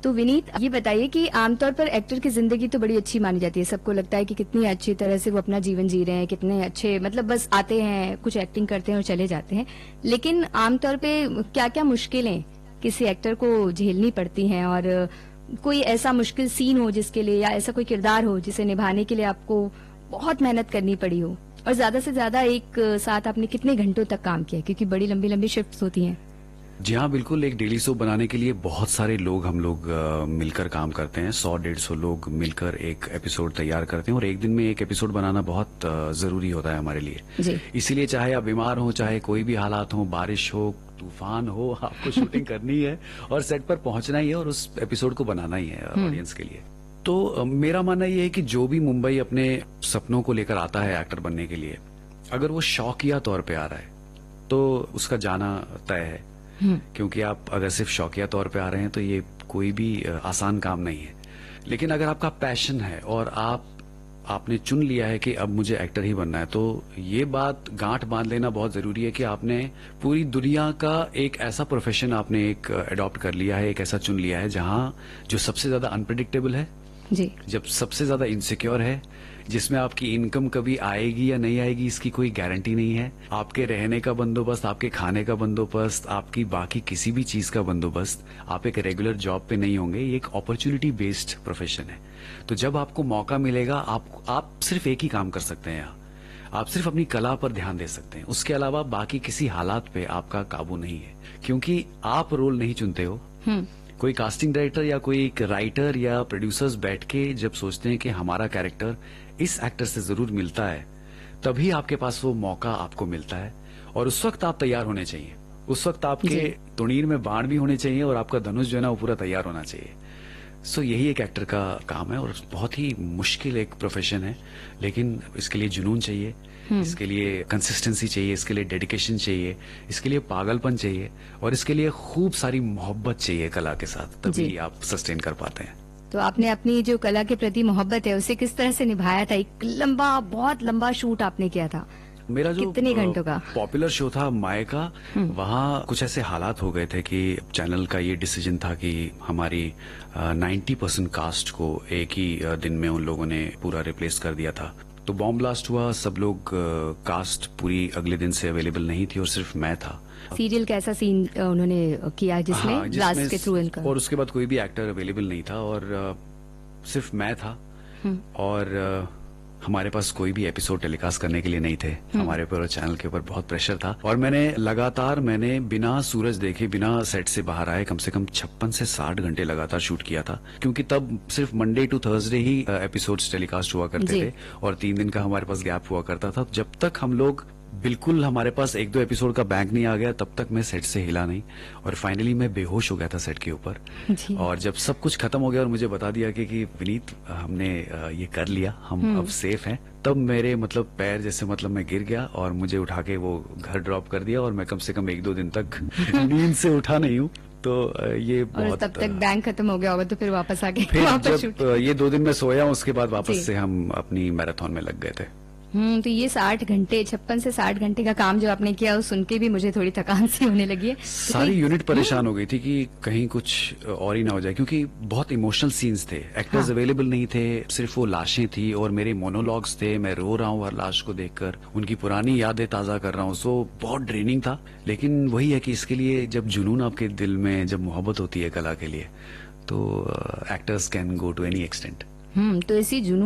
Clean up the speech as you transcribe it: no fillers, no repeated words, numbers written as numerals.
तो विनीत, ये बताइए कि आमतौर पर एक्टर की जिंदगी तो बड़ी अच्छी मानी जाती है। सबको लगता है कि कितनी अच्छी तरह से वो अपना जीवन जी रहे हैं, कितने अच्छे, मतलब बस आते हैं, कुछ एक्टिंग करते हैं और चले जाते हैं। लेकिन आमतौर पे क्या क्या मुश्किलें किसी एक्टर को झेलनी पड़ती हैं, और कोई ऐसा मुश्किल सीन हो जिसके लिए, या ऐसा कोई किरदार हो जिसे निभाने के लिए आपको बहुत मेहनत करनी पड़ी हो, और ज्यादा से ज्यादा एक साथ आपने कितने घंटों तक काम किया, क्योंकि बड़ी लंबी लंबी शिफ्ट्स होती हैं। जी हाँ, बिल्कुल। एक डेली सोप बनाने के लिए बहुत सारे लोग हम लोग मिलकर काम करते हैं। 100-150 लोग मिलकर एक एपिसोड तैयार करते हैं, और एक दिन में एक एपिसोड बनाना बहुत जरूरी होता है हमारे लिए। जी। इसीलिए चाहे आप बीमार हो, चाहे कोई भी हालात हो, बारिश हो, तूफान हो, आपको शूटिंग करनी है और सेट पर पहुंचना ही है और उस एपिसोड को बनाना ही है ऑडियंस के लिए। तो मेरा मानना ये है कि जो भी मुंबई अपने सपनों को लेकर आता है एक्टर बनने के लिए, अगर वो शौकिया तौर पे आ रहा है तो उसका जाना तय है। क्योंकि आप अगर सिर्फ शौकिया तौर पे आ रहे हैं तो ये कोई भी आसान काम नहीं है। लेकिन अगर आपका पैशन है और आपने चुन लिया है कि अब मुझे एक्टर ही बनना है, तो ये बात गांठ बांध लेना बहुत जरूरी है कि आपने पूरी दुनिया का एक ऐसा प्रोफेशन आपने एक अडॉप्ट कर लिया है, एक ऐसा चुन लिया है जहां जो सबसे ज्यादा अनप्रेडिक्टेबल है जी। जब सबसे ज्यादा इनसिक्योर है, जिसमें आपकी इनकम कभी आएगी या नहीं आएगी इसकी कोई गारंटी नहीं है, आपके रहने का बंदोबस्त, आपके खाने का बंदोबस्त, आपकी बाकी किसी भी चीज का बंदोबस्त, आप एक रेगुलर जॉब पे नहीं होंगे। ये एक अपॉर्चुनिटी बेस्ड प्रोफेशन है। तो जब आपको मौका मिलेगा, आप सिर्फ एक ही काम कर सकते हैं यहाँ, आप सिर्फ अपनी कला पर ध्यान दे सकते हैं। उसके अलावा बाकी किसी हालात पे आपका काबू नहीं है, क्योंकि आप रोल नहीं चुनते हो। कोई कास्टिंग डायरेक्टर या कोई एक राइटर या प्रोड्यूसर्स बैठ के जब सोचते हैं कि हमारा कैरेक्टर इस एक्टर से जरूर मिलता है, तभी आपके पास वो मौका आपको मिलता है। और उस वक्त आप तैयार होने चाहिए। उस वक्त आपके तुणीर में बाण भी होने चाहिए और आपका धनुष जो है ना वो पूरा तैयार होना चाहिए। सो यही एक एक्टर का काम है, और बहुत ही मुश्किल एक प्रोफेशन है। लेकिन इसके लिए जुनून चाहिए, इसके लिए कंसिस्टेंसी चाहिए, इसके लिए डेडिकेशन चाहिए, इसके लिए पागलपन चाहिए, और इसके लिए खूब सारी मोहब्बत चाहिए कला के साथ, तभी आप सस्टेन कर पाते हैं। तो आपने अपनी जो कला के प्रति मोहब्बत है उसे किस तरह से निभाया था? एक लंबा, बहुत लंबा शूट आपने किया था, मेरा जो कितने घंटों का पॉपुलर शो था माए का, वहाँ कुछ ऐसे हालात हो गए थे कि चैनल का ये डिसीजन था कि हमारी 90% कास्ट को एक ही दिन में उन लोगों ने पूरा रिप्लेस कर दिया था। तो बॉम्ब ब्लास्ट हुआ, सब लोग, कास्ट पूरी अगले दिन से अवेलेबल नहीं थी और सिर्फ मैं था। सीरियल का ऐसा सीन उन्होंने किया जिसमें ब्लास्ट के थ्रू इनका, और उसके बाद कोई भी एक्टर अवेलेबल नहीं था और सिर्फ मैं था। और हमारे पास कोई भी एपिसोड टेलीकास्ट करने के लिए नहीं थे। हमारे ऊपर चैनल के ऊपर बहुत प्रेशर था, और मैंने बिना सूरज देखे, बिना सेट से बाहर आए कम से कम 56 से 60 घंटे लगातार शूट किया था। क्योंकि तब सिर्फ Monday to Thursday he episodes telecast हुआ करते थे, और 3 दिन का हमारे पास गैप हुआ करता था। जब तक हम लोग बिल्कुल, हमारे पास 1-2 एपिसोड का बैंक नहीं आ गया, तब तक मैं सेट से हिला नहीं, और फाइनली मैं बेहोश हो गया था सेट के ऊपर। और जब सब कुछ खत्म हो गया और मुझे बता दिया कि विनीत, हमने ये कर लिया, हम अब सेफ हैं, तब मेरे पैर जैसे मैं गिर गया, और मुझे उठा के वो घर ड्रॉप कर दिया, और मैं कम से कम 1-2 दिन तक नींद से उठा नहीं हूँ। तो ये बहुत, तब तक बैंक खत्म हो गया होगा, तो फिर वापस आ गए। फिर जब ये 2 दिन में सोया, उसके बाद वापस से हम अपनी मैराथन में लग गए थे। तो ये 60 घंटे, 56 से 60 घंटे का काम जो आपने किया, वो सुन के भी मुझे थोड़ी थकान सी होने लगी है। सारी यूनिट परेशान हो गई थी कि कहीं कुछ और ही ना हो जाए, क्योंकि बहुत इमोशनल सीन्स थे, एक्टर्स अवेलेबल नहीं थे, सिर्फ वो लाशें थी और मेरे मोनोलॉग्स थे। मैं रो रहा हूँ हर लाश को देखकर, उनकी पुरानी यादें ताजा कर रहा हूँ। सो बहुत ड्रेनिंग था। लेकिन वही है कि इसके लिए जब जुनून आपके दिल में, जब मोहब्बत होती है कला के लिए, तो actors can go to any extent. तो इसी जुनून